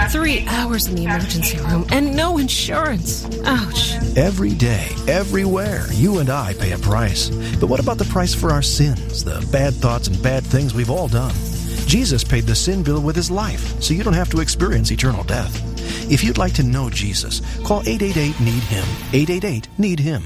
3 hours in the emergency room and no insurance. Ouch. Every day, everywhere, you and I pay a price. But what about the price for our sins, the bad thoughts and bad things we've all done? Jesus paid the sin bill with his life, so you don't have to experience eternal death. If you'd like to know Jesus, call 888-NEED-HIM. 888-NEED-HIM.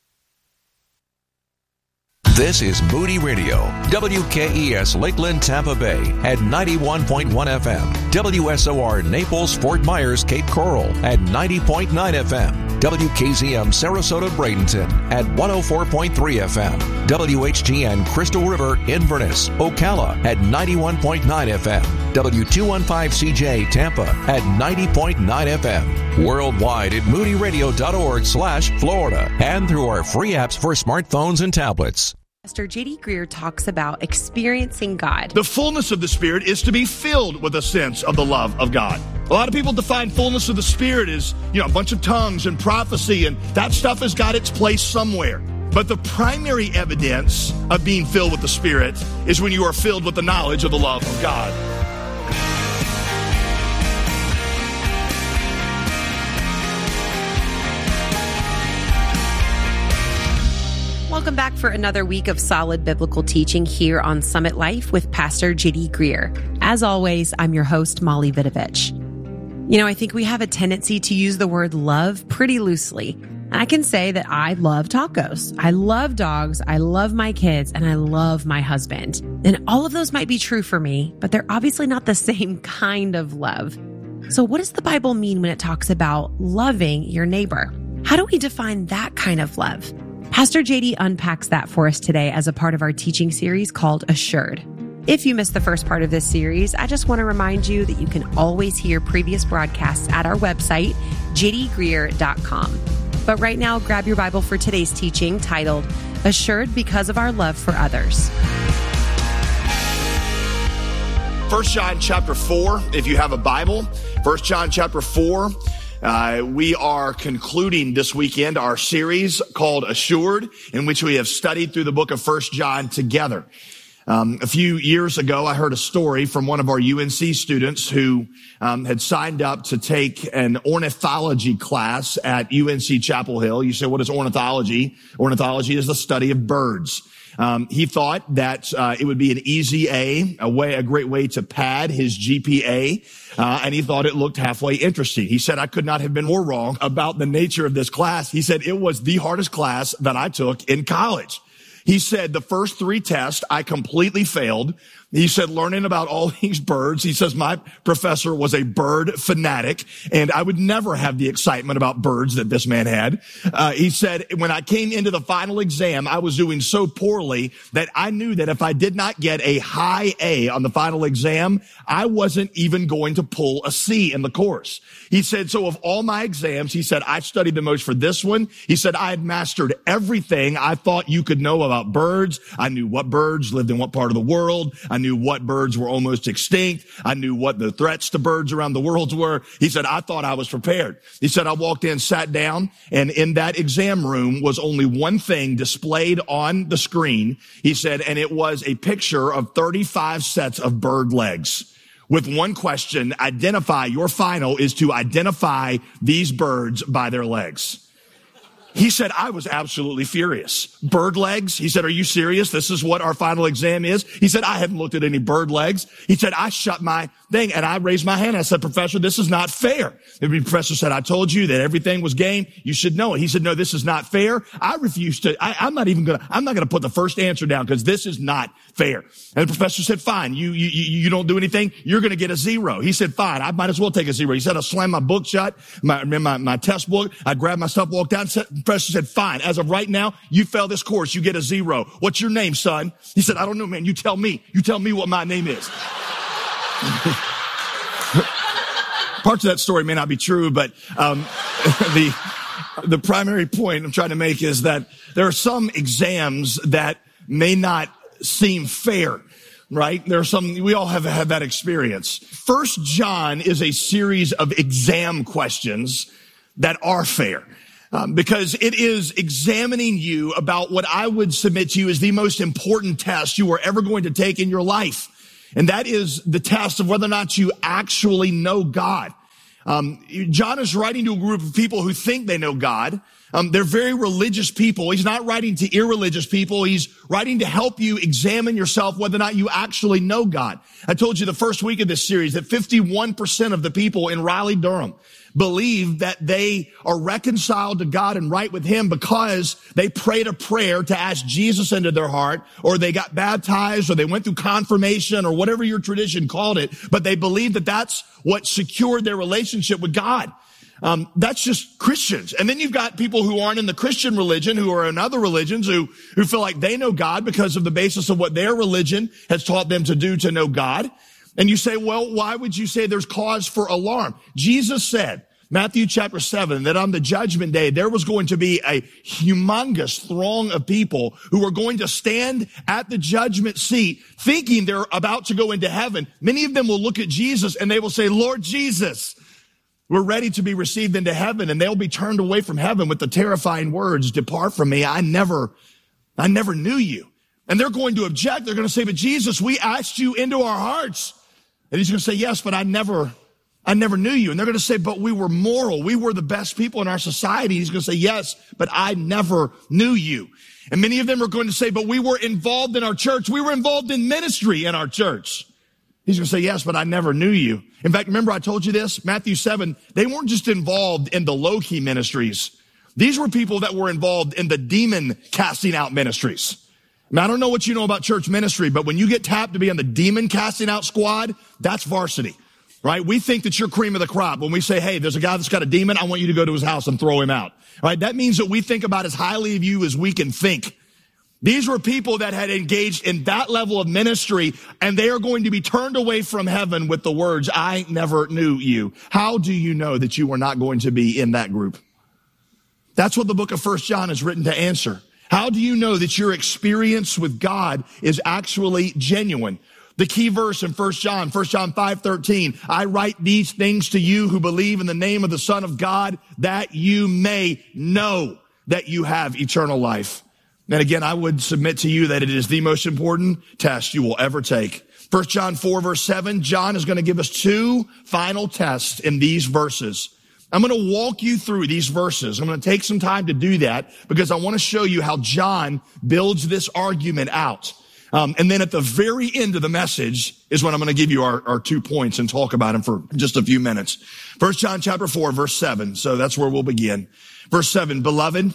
This is Moody Radio, WKES Lakeland, Tampa Bay at 91.1 FM, WSOR Naples, Fort Myers, Cape Coral at 90.9 FM, WKZM Sarasota, Bradenton at 104.3 FM, WHGN Crystal River, Inverness, Ocala at 91.9 FM, W215CJ Tampa at 90.9 FM, worldwide at moodyradio.org/Florida, and through our free apps for smartphones and tablets. Pastor J.D. Greear talks about experiencing God. The fullness of the Spirit is to be filled with a sense of the love of God. A lot of people define fullness of the Spirit as, a bunch of tongues and prophecy, and that stuff has got its place somewhere. But the primary evidence of being filled with the Spirit is when you are filled with the knowledge of the love of God. Welcome back for another week of solid biblical teaching here on Summit Life with Pastor J.D. Greear. As always, I'm your host, Molly Vidovich. I think we have a tendency to use the word love pretty loosely. And I can say that I love tacos, I love dogs, I love my kids, and I love my husband. And all of those might be true for me, but they're obviously not the same kind of love. So what does the Bible mean when it talks about loving your neighbor? How do we define that kind of love? Pastor JD unpacks that for us today as a part of our teaching series called Assured. If you missed the first part of this series, I just want to remind you that you can always hear previous broadcasts at our website, jdgreear.com. But right now, grab your Bible for today's teaching titled, Assured Because of Our Love for Others. 1 John chapter 4, if you have a Bible, 1 John chapter 4, we are concluding this weekend our series called Assured, in which we have studied through the book of 1 John together. A few years ago, I heard a story from one of our UNC students who had signed up to take an ornithology class at UNC Chapel Hill. You say, what is ornithology? Ornithology is the study of birds. He thought that it would be an easy a great way to pad his GPA, and he thought it looked halfway interesting. He said, I could not have been more wrong about the nature of this class. He said, it was the hardest class that I took in college. He said, the first 3 tests, I completely failed. He said, learning about all these birds, he says, my professor was a bird fanatic, and I would never have the excitement about birds that this man had. He said, when I came into the final exam, I was doing so poorly that I knew that if I did not get a high A on the final exam, I wasn't even going to pull a C in the course. He said, so of all my exams, he said, I studied the most for this one. He said, I had mastered everything I thought you could know about birds. I knew what birds lived in what part of the world. I knew what birds were almost extinct. I knew what the threats to birds around the world were. He said, I thought I was prepared. He said, I walked in, sat down, and in that exam room was only one thing displayed on the screen. He said, and it was a picture of 35 sets of bird legs. With one question, your final is to identify these birds by their legs. He said, I was absolutely furious. Bird legs? He said, are you serious? This is what our final exam is? He said, I haven't looked at any bird legs. He said, I shut my thing and I raised my hand. I said, Professor, this is not fair. The professor said, I told you that everything was game. You should know it. He said, no, this is not fair. I refuse to, I'm not going to put the first answer down because this is not fair. And the professor said, fine, you don't do anything. You're going to get a 0. He said, fine, I might as well take a 0. He said, I slammed my book shut, my test book. I grabbed my stuff, walked out, the professor said, fine, as of right now, you fail this course, you get a 0. What's your name, son? He said, I don't know, man. You tell me what my name is. Parts of that story may not be true, but, the primary point I'm trying to make is that there are some exams that may not seem fair, right? We all have had that experience. 1 John is a series of exam questions that are fair. Because it is examining you about what I would submit to you as the most important test you are ever going to take in your life. And that is the test of whether or not you actually know God. John is writing to a group of people who think they know God. They're very religious people. He's not writing to irreligious people. He's writing to help you examine yourself whether or not you actually know God. I told you the first week of this series that 51% of the people in Raleigh-Durham believe that they are reconciled to God and right with Him because they prayed a prayer to ask Jesus into their heart, or they got baptized, or they went through confirmation, or whatever your tradition called it, but they believe that that's what secured their relationship with God. That's just Christians. And then you've got people who aren't in the Christian religion, who are in other religions, who feel like they know God because of the basis of what their religion has taught them to do to know God. And you say, well, why would you say there's cause for alarm? Jesus said, Matthew chapter 7, that on the judgment day, there was going to be a humongous throng of people who were going to stand at the judgment seat thinking they're about to go into heaven. Many of them will look at Jesus and they will say, Lord Jesus, we're ready to be received into heaven. And they'll be turned away from heaven with the terrifying words, depart from me. I never knew you. And they're going to object. They're going to say, but Jesus, we asked you into our hearts. And he's going to say, yes, but I never knew you. And they're going to say, but we were moral. We were the best people in our society. He's going to say, yes, but I never knew you. And many of them are going to say, but we were involved in our church. We were involved in ministry in our church. He's going to say, yes, but I never knew you. In fact, remember I told you this, Matthew 7, they weren't just involved in the low-key ministries. These were people that were involved in the demon casting out ministries. Now, I don't know what you know about church ministry, but when you get tapped to be on the demon casting out squad, that's varsity, right? We think that you're cream of the crop. When we say, hey, there's a guy that's got a demon, I want you to go to his house and throw him out, right? That means that we think about as highly of you as we can think. These were people that had engaged in that level of ministry, and they are going to be turned away from heaven with the words, I never knew you. How do you know that you are not going to be in that group? That's what the book of 1 John is written to answer. How do you know that your experience with God is actually genuine? The key verse in 1 John 5:13, I write these things to you who believe in the name of the Son of God, that you may know that you have eternal life. And again, I would submit to you that it is the most important test you will ever take. 1 John 4 verse 7, John is going to give us two final tests in these verses. I'm going to walk you through these verses. I'm going to take some time to do that because I want to show you how John builds this argument out. And then at the very end of the message is when I'm going to give you our 2 points and talk about them for just a few minutes. 1 John chapter 4 verse 7. So that's where we'll begin. Verse 7, beloved,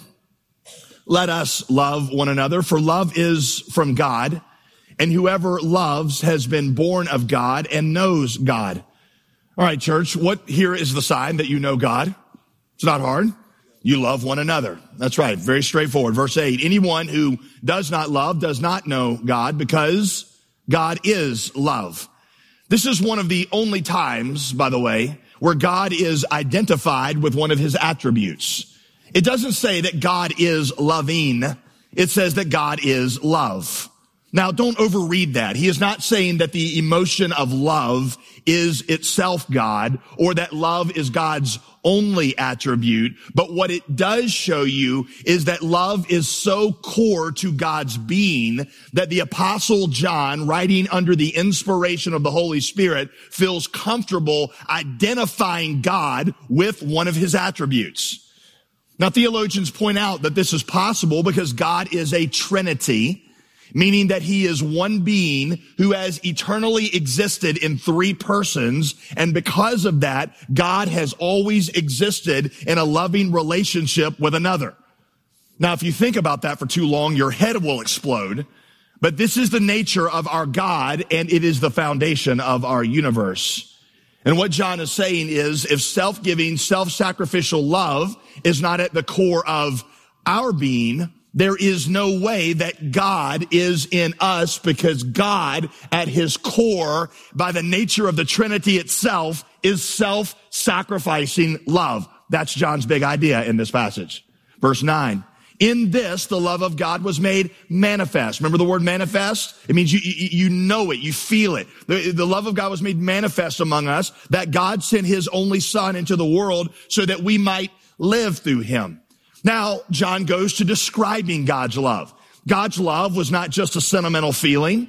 let us love one another, for love is from God, and whoever loves has been born of God and knows God. All right, church, what here is the sign that you know God? It's not hard. You love one another. That's right. Very straightforward. Verse 8, anyone who does not love does not know God, because God is love. This is one of the only times, by the way, where God is identified with one of his attributes. It doesn't say that God is loving. It says that God is love. Now, don't overread that. He is not saying that the emotion of love is itself God, or that love is God's only attribute. But what it does show you is that love is so core to God's being that the Apostle John, writing under the inspiration of the Holy Spirit, feels comfortable identifying God with one of his attributes. Now, theologians point out that this is possible because God is a Trinity, meaning that he is one being who has eternally existed in three persons. And because of that, God has always existed in a loving relationship with another. Now, if you think about that for too long, your head will explode. But this is the nature of our God, and it is the foundation of our universe. And what John is saying is, if self-giving, self-sacrificial love is not at the core of our being, there is no way that God is in us, because God, at his core, by the nature of the Trinity itself, is self-sacrificing love. That's John's big idea in this passage. Verse 9. In this, the love of God was made manifest. Remember the word manifest? It means you know it, you feel it. The love of God was made manifest among us, that God sent his only Son into the world so that we might live through him. Now, John goes to describing God's love. God's love was not just a sentimental feeling.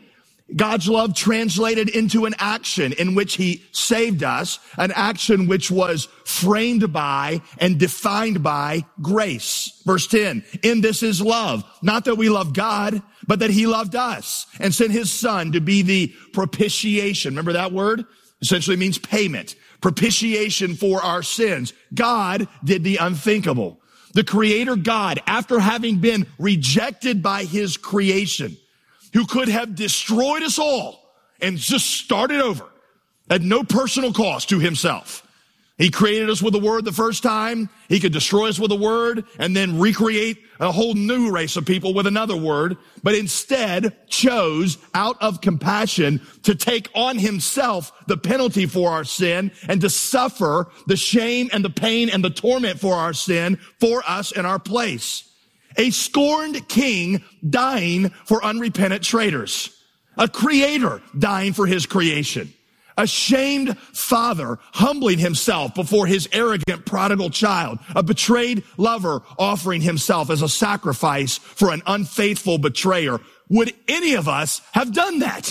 God's love translated into an action in which he saved us, an action which was framed by and defined by grace. Verse 10, in this is love, not that we love God, but that he loved us and sent his son to be the propitiation. Remember that word? Essentially means payment. Propitiation for our sins. God did the unthinkable. The creator God, after having been rejected by his creation, who could have destroyed us all and just started over at no personal cost to himself. He created us with a word the first time. He could destroy us with a word and then recreate a whole new race of people with another word, but instead chose out of compassion to take on himself the penalty for our sin and to suffer the shame and the pain and the torment for our sin for us in our place. A scorned king dying for unrepentant traitors. A creator dying for his creation. A shamed father humbling himself before his arrogant prodigal child. A betrayed lover offering himself as a sacrifice for an unfaithful betrayer. Would any of us have done that?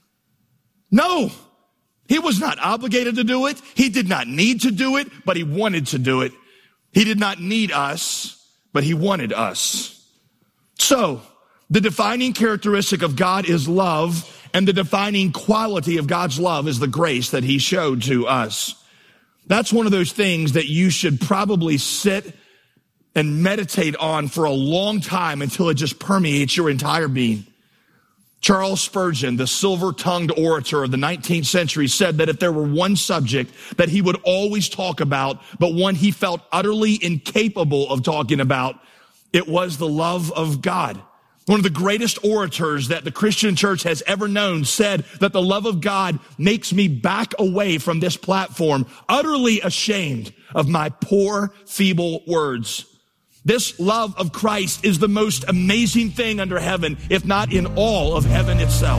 No. He was not obligated to do it. He did not need to do it, but he wanted to do it. He did not need us, but he wanted us. So, the defining characteristic of God is love, and the defining quality of God's love is the grace that he showed to us. That's one of those things that you should probably sit and meditate on for a long time until it just permeates your entire being. Charles Spurgeon, the silver-tongued orator of the 19th century, said that if there were one subject that he would always talk about, but one he felt utterly incapable of talking about, it was the love of God. One of the greatest orators that the Christian church has ever known said that the love of God makes me back away from this platform, utterly ashamed of my poor, feeble words. This love of Christ is the most amazing thing under heaven, if not in all of heaven itself.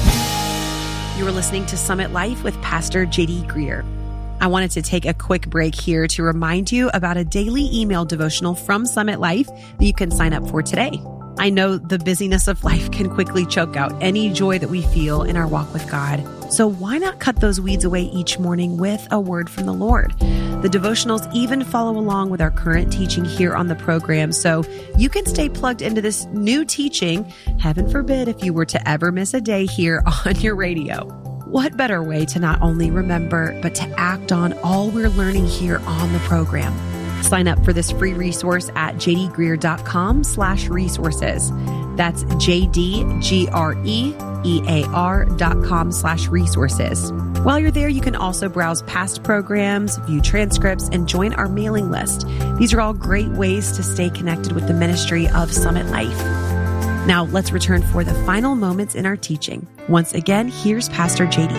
You are listening to Summit Life with Pastor J.D. Greer. I wanted to take a quick break here to remind you about a daily email devotional from Summit Life that you can sign up for today. I know the busyness of life can quickly choke out any joy that we feel in our walk with God. So why not cut those weeds away each morning with a word from the Lord? The devotionals even follow along with our current teaching here on the program, so you can stay plugged into this new teaching. Heaven forbid if you were to ever miss a day here on your radio. What better way to not only remember, but to act on all we're learning here on the program? Sign up for this free resource at jdgreer.com/resources. That's jdgreer.com/resources. While you're there, you can also browse past programs, view transcripts, and join our mailing list. These are all great ways to stay connected with the ministry of Summit Life. Now, let's return for the final moments in our teaching. Once again, here's Pastor J.D.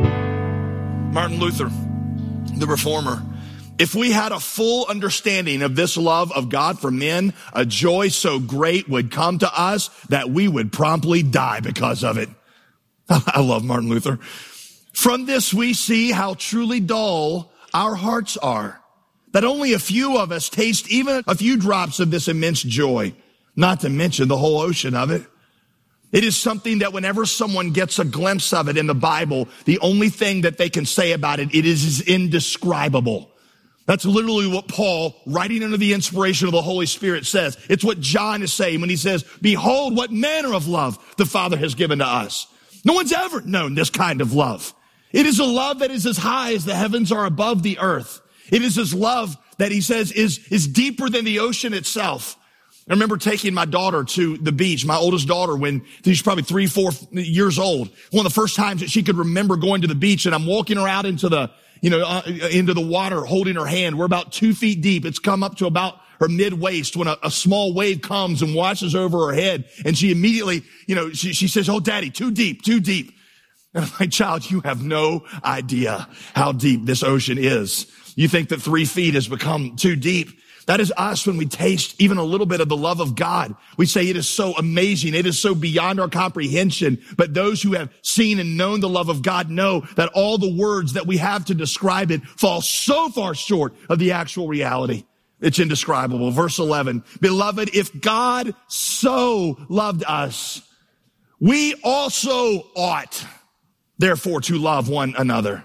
Martin Luther, the reformer. If we had a full understanding of this love of God for men, a joy so great would come to us that we would promptly die because of it. I love Martin Luther. From this, we see how truly dull our hearts are, that only a few of us taste even a few drops of this immense joy, not to mention the whole ocean of it. It is something that whenever someone gets a glimpse of it in the Bible, the only thing that they can say about it, it is indescribable. That's literally what Paul, writing under the inspiration of the Holy Spirit, says. It's what John is saying when he says, behold, what manner of love the Father has given to us. No one's ever known this kind of love. It is a love that is as high as the heavens are above the earth. It is his love that he says is deeper than the ocean itself. I remember taking my daughter to the beach, my oldest daughter, when she's probably 3-4 years old. One of the first times that she could remember going to the beach, and I'm walking her out into the water, holding her hand. We're about 2 feet deep. It's come up to about her mid-waist when a small wave comes and washes over her head. And she immediately, she says, "Oh, Daddy, too deep, too deep." And I'm like, "Child, you have no idea how deep this ocean is. You think that 3 feet has become too deep." That is us when we taste even a little bit of the love of God. We say it is so amazing. It is so beyond our comprehension. But those who have seen and known the love of God know that all the words that we have to describe it fall so far short of the actual reality. It's indescribable. Verse 11, beloved, if God so loved us, We also ought, therefore, to love one another.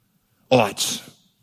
Ought.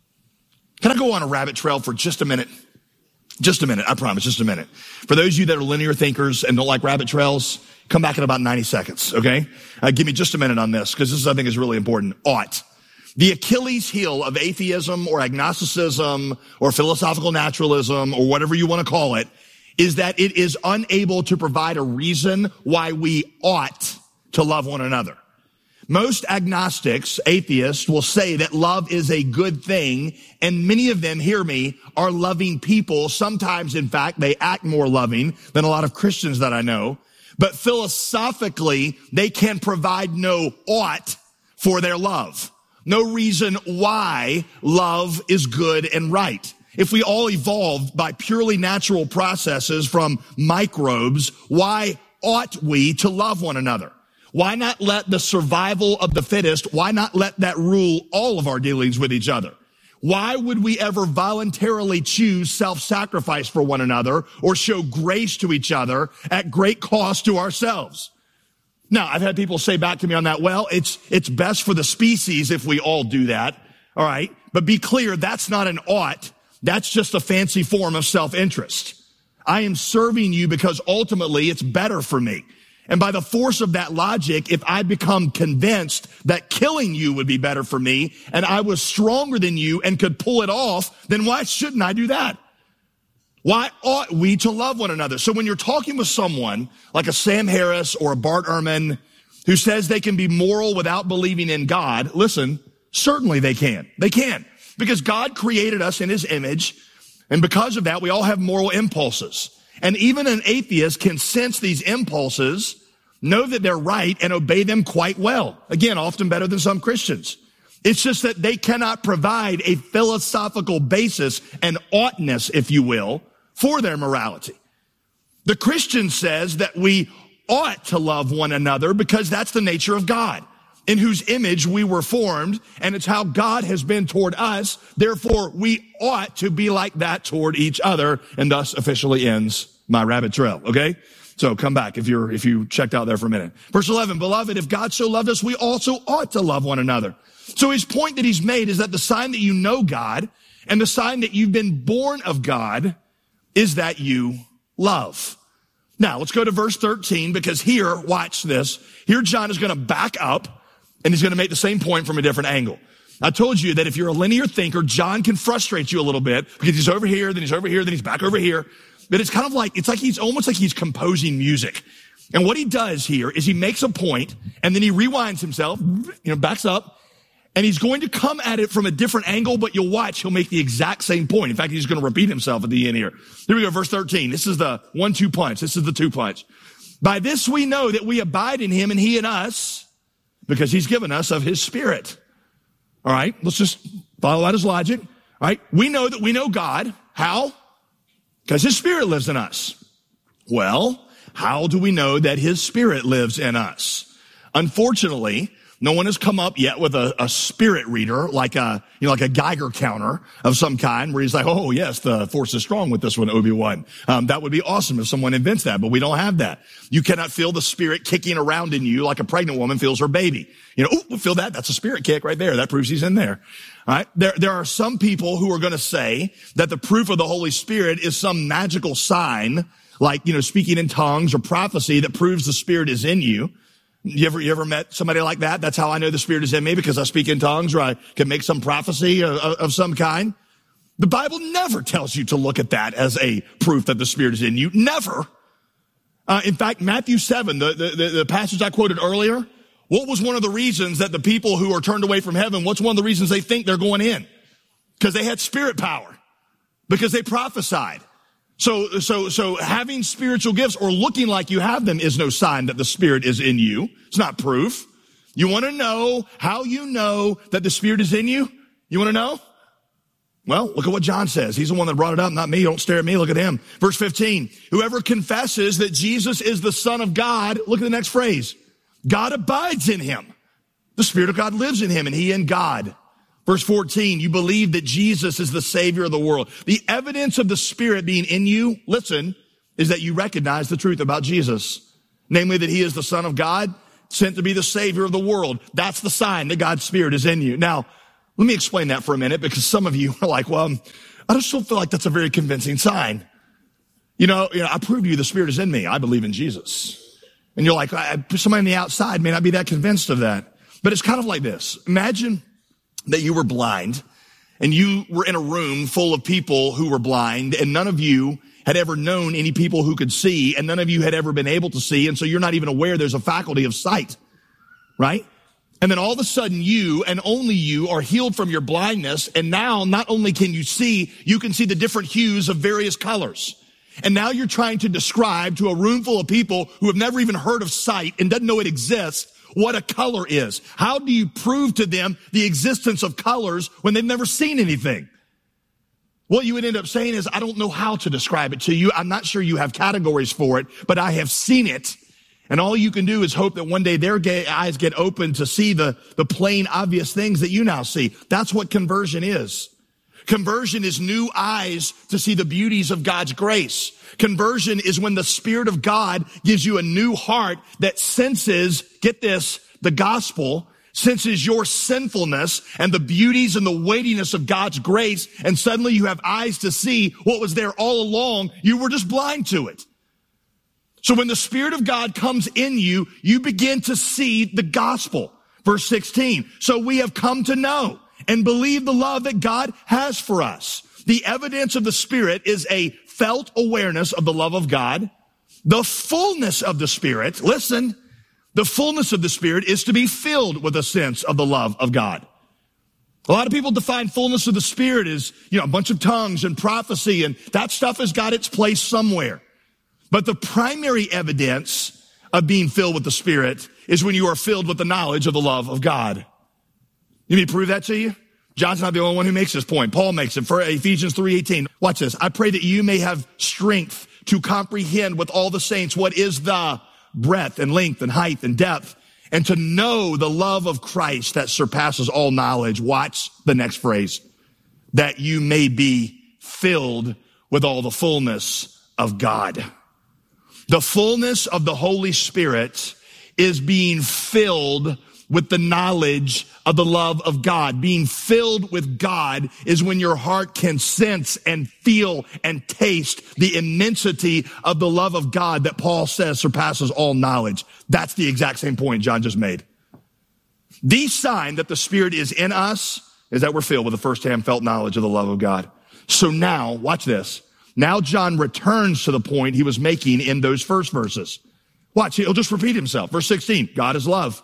Can I go on a rabbit trail for just a minute? Just a minute, I promise, just a minute. For those of you that are linear thinkers and don't like rabbit trails, come back in about 90 seconds, okay? Give me just a minute on this, because this, I think, is really important. Ought. The Achilles heel of atheism or agnosticism or philosophical naturalism or whatever you want to call it is that it is unable to provide a reason why we ought to love one another. Most agnostics, atheists, will say that love is a good thing, and many of them, hear me, are loving people. Sometimes, in fact, they act more loving than a lot of Christians that I know. But philosophically, they can provide no ought for their love. No reason why love is good and right. If we all evolved by purely natural processes from microbes, why ought we to love one another? Why not let the survival of the fittest, why not let that rule all of our dealings with each other? Why would we ever voluntarily choose self-sacrifice for one another or show grace to each other at great cost to ourselves? Now, I've had people say back to me on that, well, it's best for the species if we all do that. All right. But be clear, that's not an ought. That's just a fancy form of self-interest. I am serving you because ultimately it's better for me. And by the force of that logic, if I become convinced that killing you would be better for me and I was stronger than you and could pull it off, then why shouldn't I do that? Why ought we to love one another? So when you're talking with someone like a Sam Harris or a Bart Ehrman who says they can be moral without believing in God, listen, certainly they can. They can. Because God created us in his image, and because of that, we all have moral impulses. And even an atheist can sense these impulses, know that they're right, and obey them quite well. Again, often better than some Christians. It's just that they cannot provide a philosophical basis, an oughtness, if you will, for their morality. The Christian says that we ought to love one another because that's the nature of God, in whose image we were formed, and it's how God has been toward us. Therefore, we ought to be like that toward each other, and thus officially ends my rabbit trail, okay? So come back if you checked out there for a minute. Verse 11, beloved, if God so loved us, we also ought to love one another. So his point that he's made is that the sign that you know God and the sign that you've been born of God is that you love. Now, let's go to verse 13, because here, watch this. Here John is going to back up, and he's going to make the same point from a different angle. I told you that if you're a linear thinker, John can frustrate you a little bit because he's over here, then he's over here, then he's back over here. But it's kind of like, he's almost like he's composing music. And what he does here is he makes a point and then he rewinds himself, backs up, and he's going to come at it from a different angle, but you'll watch, he'll make the exact same point. In fact, he's going to repeat himself at the end here. Here we go, verse 13. This is the 1-2 punch. This is the 2 punch. By this we know that we abide in him and he in us, because he's given us of his Spirit. All right, let's just follow out his logic. All right, we know that we know God. How? Because his Spirit lives in us. Well, how do we know that his Spirit lives in us? Unfortunately, no one has come up yet with a spirit reader, like a Geiger counter of some kind, where he's like, oh yes, the force is strong with this one, Obi-Wan. That would be awesome if someone invents that, but we don't have that. You cannot feel the Spirit kicking around in you like a pregnant woman feels her baby. Feel that? That's a spirit kick right there. That proves he's in there. All right. There are some people who are going to say that the proof of the Holy Spirit is some magical sign, like, speaking in tongues or prophecy that proves the Spirit is in you. You ever met somebody like that? That's how I know the Spirit is in me, because I speak in tongues or I can make some prophecy of some kind. The Bible never tells you to look at that as a proof that the Spirit is in you. Never. In fact, Matthew 7, the passage I quoted earlier, what was one of the reasons that the people who are turned away from heaven, what's one of the reasons they think they're going in? Because they had spirit power. Because they prophesied. So having spiritual gifts or looking like you have them is no sign that the Spirit is in you. It's not proof. You want to know how you know that the Spirit is in you? You want to know? Well, look at what John says. He's the one that brought it up, not me. Don't stare at me. Look at him. Verse 15. Whoever confesses that Jesus is the Son of God, look at the next phrase. God abides in him. The Spirit of God lives in him and he in God. Verse 14, you believe that Jesus is the Savior of the world. The evidence of the Spirit being in you, listen, is that you recognize the truth about Jesus. namely that he is the Son of God, sent to be the Savior of the world. That's the sign that God's Spirit is in you. Now, let me explain that for a minute, because some of you are like, well, I just don't feel like that's a very convincing sign. You know, I prove to you the Spirit is in me. I believe in Jesus. And you're like, somebody on the outside may not be that convinced of that. But it's kind of like this. Imagine that you were blind and you were in a room full of people who were blind, and none of you had ever known any people who could see, and none of you had ever been able to see. And so you're not even aware there's a faculty of sight, right? And then all of a sudden you and only you are healed from your blindness. And now not only can you can see the different hues of various colors. And now you're trying to describe to a room full of people who have never even heard of sight and doesn't know it exists what a color is. How do you prove to them the existence of colors when they've never seen anything? What you would end up saying is, I don't know how to describe it to you. I'm not sure you have categories for it, but I have seen it. And all you can do is hope that one day their eyes get open to see the plain, obvious things that you now see. That's what conversion is. Conversion is new eyes to see the beauties of God's grace. Conversion is when the Spirit of God gives you a new heart that senses, get this, the gospel, senses your sinfulness and the beauties and the weightiness of God's grace, and suddenly you have eyes to see what was there all along. You were just blind to it. So when the Spirit of God comes in you, you begin to see the gospel. Verse 16, so we have come to know and believe the love that God has for us. The evidence of the Spirit is a felt awareness of the love of God. The fullness of the Spirit, listen, the fullness of the Spirit is to be filled with a sense of the love of God. A lot of people define fullness of the Spirit as, a bunch of tongues and prophecy, and that stuff has got its place somewhere. But the primary evidence of being filled with the Spirit is when you are filled with the knowledge of the love of God. You need me to prove that to you? John's not the only one who makes this point. Paul makes it for Ephesians 3:18. Watch this. I pray that you may have strength to comprehend with all the saints what is the breadth and length and height and depth, and to know the love of Christ that surpasses all knowledge. Watch the next phrase. That you may be filled with all the fullness of God. The fullness of the Holy Spirit is being filled with the knowledge of the love of God. Being filled with God is when your heart can sense and feel and taste the immensity of the love of God that Paul says surpasses all knowledge. That's the exact same point John just made. The sign that the Spirit is in us is that we're filled with a firsthand felt knowledge of the love of God. So now, watch this. Now John returns to the point he was making in those first verses. Watch, he'll just repeat himself. Verse 16, God is love.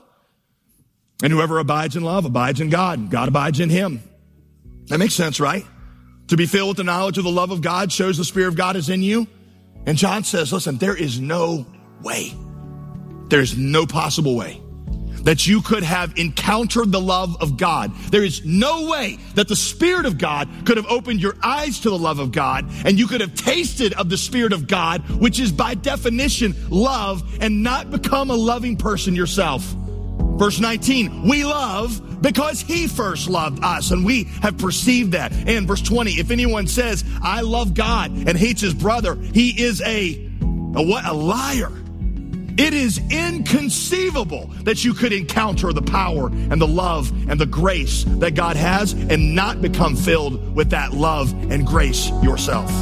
And whoever abides in love abides in God. God abides in him. That makes sense, right? To be filled with the knowledge of the love of God shows the Spirit of God is in you. And John says, listen, there is no way, there's no possible way that you could have encountered the love of God. There is no way that the Spirit of God could have opened your eyes to the love of God, and you could have tasted of the Spirit of God, which is by definition love, and not become a loving person yourself. Verse 19, we love because he first loved us, and we have perceived that. And verse 20, if anyone says, I love God and hates his brother, he is a liar. It is inconceivable that you could encounter the power and the love and the grace that God has and not become filled with that love and grace yourself.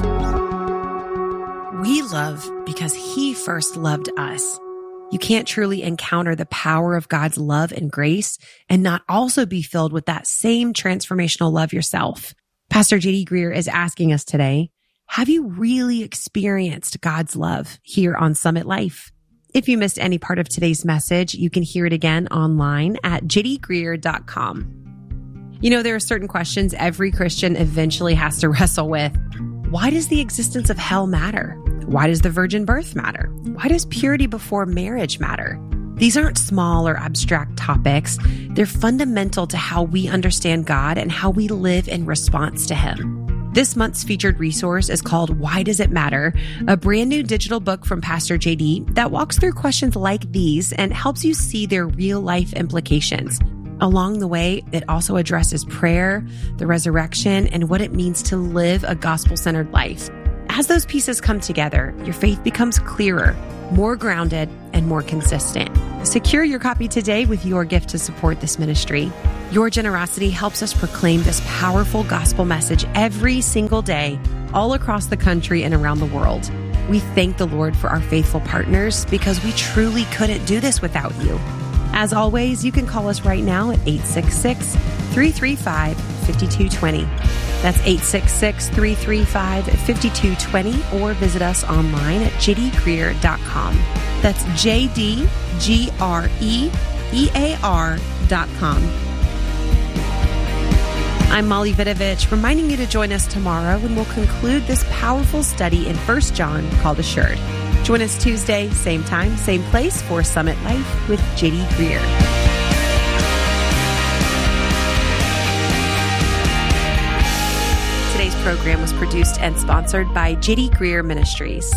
We love because he first loved us. You can't truly encounter the power of God's love and grace and not also be filled with that same transformational love yourself. Pastor J.D. Greear is asking us today, have you really experienced God's love here on Summit Life? If you missed any part of today's message, you can hear it again online at jdgreear.com. There are certain questions every Christian eventually has to wrestle with. Why does the existence of hell matter? Why does the virgin birth matter? Why does purity before marriage matter? These aren't small or abstract topics. They're fundamental to how we understand God and how we live in response to him. This month's featured resource is called Why Does It Matter? A brand new digital book from Pastor JD that walks through questions like these and helps you see their real life implications. Along the way, it also addresses prayer, the resurrection, and what it means to live a gospel-centered life. As those pieces come together, your faith becomes clearer, more grounded, and and more consistent. Secure your copy today with your gift to support this ministry. Your generosity helps us proclaim this powerful gospel message every single day, all across the country and around the world. We thank the Lord for our faithful partners because we truly couldn't do this without you. As always, you can call us right now at 866-335-5220. That's 866-335-5220, or visit us online at jdgreer.com. That's JDGREEAR.com. I'm Molly Vidovich, reminding you to join us tomorrow when we'll conclude this powerful study in 1 John called Assured. Join us Tuesday, same time, same place for Summit Life with J.D. Greer. Today's program was produced and sponsored by J.D. Greer Ministries.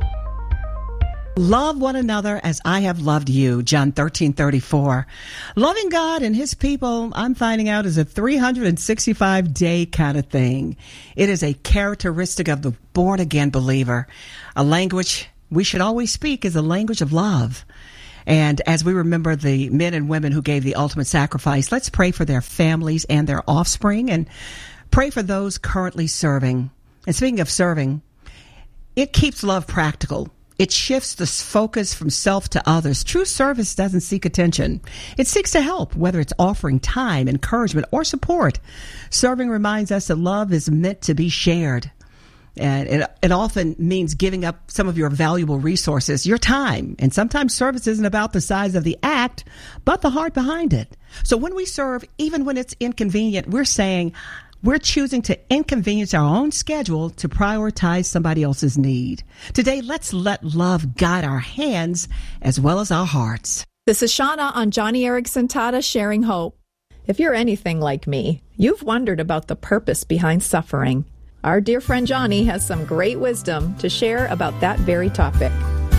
Love one another as I have loved you, John 13:34. Loving God and his people, I'm finding out, is a 365-day kind of thing. It is a characteristic of the born-again believer. A language we should always speak is a language of love. And as we remember the men and women who gave the ultimate sacrifice, let's pray for their families and their offspring, and pray for those currently serving. And speaking of serving, it keeps love practical. It shifts the focus from self to others. True service doesn't seek attention. It seeks to help, whether it's offering time, encouragement, or support. Serving reminds us that love is meant to be shared. And it often means giving up some of your valuable resources, your time. And sometimes service isn't about the size of the act, but the heart behind it. So when we serve, even when it's inconvenient, we're saying we're choosing to inconvenience our own schedule to prioritize somebody else's need. Today, let's let love guide our hands as well as our hearts. This is Shauna on Johnny Erickson Tata Sharing Hope. If you're anything like me, you've wondered about the purpose behind suffering. Our dear friend Johnny has some great wisdom to share about that very topic.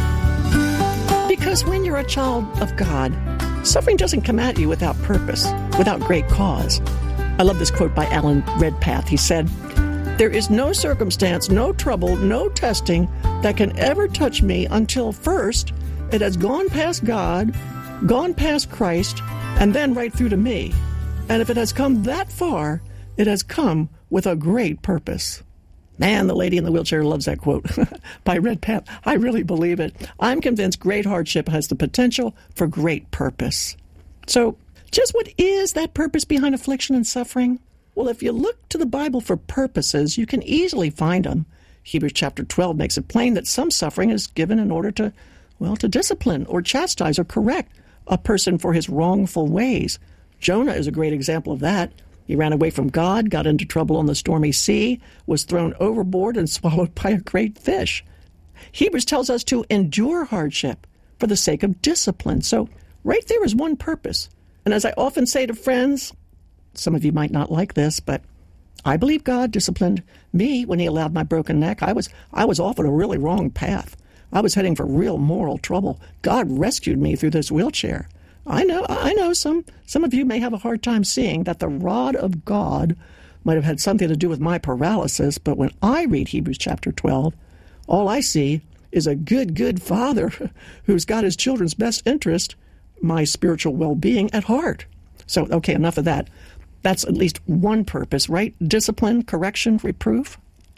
Because when you're a child of God, suffering doesn't come at you without purpose, without great cause. I love this quote by Alan Redpath. He said, "There is no circumstance, no trouble, no testing that can ever touch me until first it has gone past God, gone past Christ, and then right through to me. And if it has come that far, it has come with a great purpose." Man, the lady in the wheelchair loves that quote by Redpath. I really believe it. I'm convinced great hardship has the potential for great purpose. So, just what is that purpose behind affliction and suffering? Well, if you look to the Bible for purposes, you can easily find them. Hebrews chapter 12 makes it plain that some suffering is given in order to discipline or chastise or correct a person for his wrongful ways. Jonah is a great example of that. He ran away from God, got into trouble on the stormy sea, was thrown overboard and swallowed by a great fish. Hebrews tells us to endure hardship for the sake of discipline. So right there is one purpose. And as I often say to friends, some of you might not like this, but I believe God disciplined me when he allowed my broken neck. I was off on a really wrong path. I was heading for real moral trouble. God rescued me through this wheelchair. I know some of you may have a hard time seeing that the rod of God might have had something to do with my paralysis, but when I read Hebrews chapter 12, all I see is a good father who's got his children's best interest, my spiritual well-being, at heart. So, okay, enough of that. That's at least one purpose, right? Discipline, correction, reproof.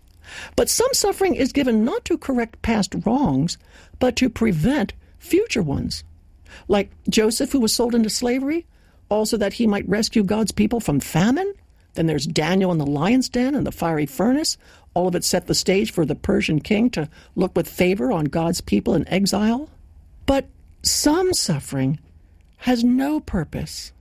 But some suffering is given not to correct past wrongs, but to prevent future ones. Like Joseph, who was sold into slavery, also that he might rescue God's people from famine. Then there's Daniel in the lion's den and the fiery furnace. All of it set the stage for the Persian king to look with favor on God's people in exile. But some suffering has no purpose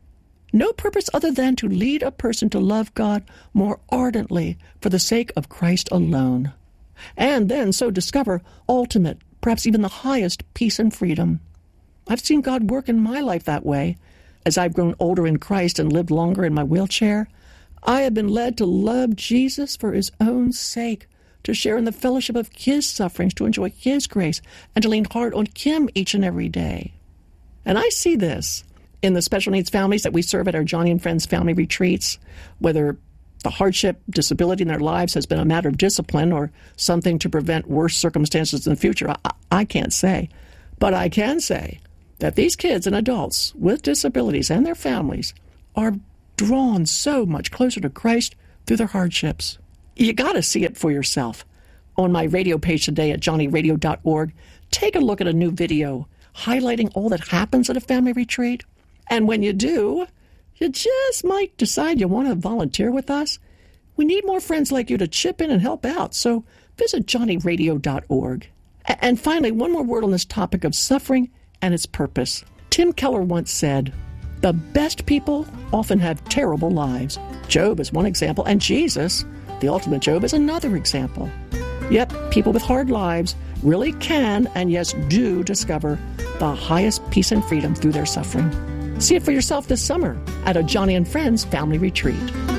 other than to lead a person to love God more ardently for the sake of Christ alone, and then so discover ultimate, perhaps even the highest peace and freedom. I've seen God work in my life that way. As I've grown older in Christ and lived longer in my wheelchair, I have been led to love Jesus for his own sake, to share in the fellowship of his sufferings, to enjoy his grace, and to lean hard on him each and every day. And I see this in the special needs families that we serve at our Johnny and Friends family retreats, whether the hardship, disability in their lives has been a matter of discipline or something to prevent worse circumstances in the future, I can't say. But I can say that these kids and adults with disabilities and their families are drawn so much closer to Christ through their hardships. You got to see it for yourself. On my radio page today at johnnyradio.org, take a look at a new video highlighting all that happens at a family retreat. And when you do, you just might decide you want to volunteer with us. We need more friends like you to chip in and help out, so visit johnnyradio.org. And finally, one more word on this topic of suffering and its purpose. Tim Keller once said, "The best people often have terrible lives." Job is one example, and Jesus, the ultimate Job, is another example. Yet, people with hard lives really can, and yes, do discover the highest peace and freedom through their suffering. See it for yourself this summer at a Johnny and Friends family retreat.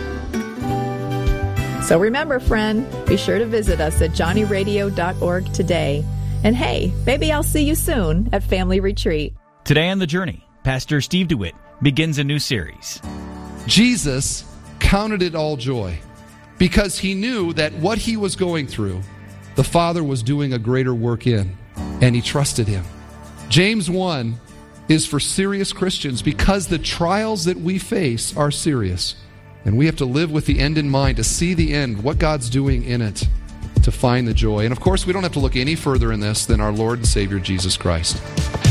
So remember, friend, be sure to visit us at johnnyradio.org today. And hey, maybe I'll see you soon at Family Retreat. Today on The Journey, Pastor Steve DeWitt begins a new series. Jesus counted it all joy because he knew that what he was going through, the Father was doing a greater work in, and he trusted him. James 1 is for serious Christians because the trials that we face are serious. And we have to live with the end in mind, to see the end, what God's doing in it, to find the joy. And of course, we don't have to look any further in this than our Lord and Savior, Jesus Christ.